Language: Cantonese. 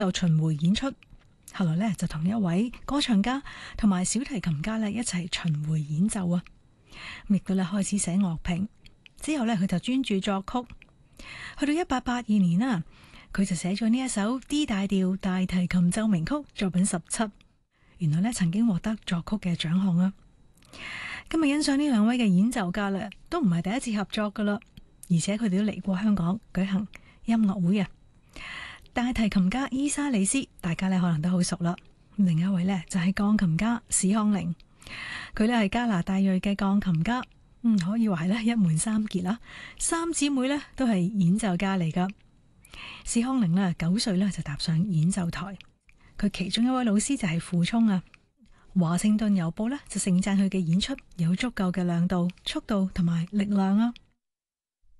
就巡迴演出。後來呢，就同一位歌唱家同埋小提琴家呢一齊巡迴演奏啊，亦都咧開始寫樂評。之後呢，佢就專注作曲。去到1882年啦，佢就寫咗呢一首 D 大調大提琴奏鳴曲作品17，原來呢曾經獲得作曲嘅獎項啊。今日欣賞呢兩位嘅演奏家咧，都唔係第一次合作噶啦，而且佢哋都嚟過香港舉行音樂會啊。大提琴家伊莎里斯，大家咧可能都好熟啦。另一位呢，就係鋼琴家史康寧，佢呢係加拿大裔嘅鋼琴家，可以話係咧一門三傑啦。三姊妹呢都係演奏家嚟噶。史康寧呢9歲呢就踏上演奏台，佢其中一位老師就係傅聰啊。華盛頓郵報呢就盛讚佢嘅演出有足夠嘅亮度、速度同埋力量啊。